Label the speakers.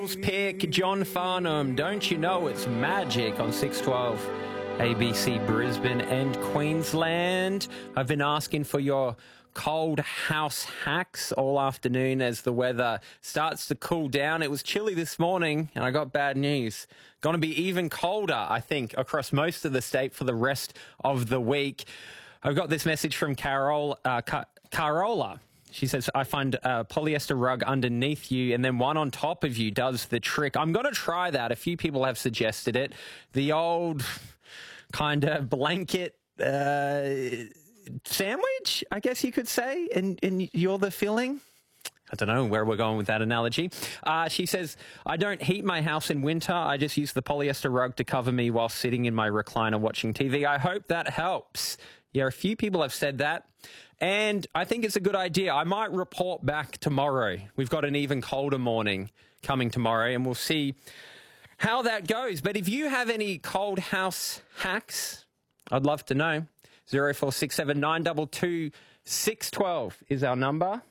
Speaker 1: Pick John Farnham. Don't you know it's magic on 612 ABC Brisbane and Queensland. I've been asking for your cold house hacks all afternoon as the weather starts to cool down. It was chilly this morning and I got bad news. Going to be even colder, I think, across most of the state for the rest of the week. I've got this message from Carola. She says, I find a polyester rug underneath you and then one on top of you does the trick. I'm going to try that. A few people have suggested it. The old kind of blanket sandwich, I guess you could say, and you're the filling. I don't know where we're going with that analogy. She says, I don't heat my house in winter. I just use the polyester rug to cover me while sitting in my recliner watching TV. I hope that helps. Yeah, a few people have said that. And I think it's a good idea. I might report back tomorrow. We've got an even colder morning coming tomorrow, and we'll see how that goes. But if you have any cold house hacks, I'd love to know. 0467 922 612 is our number.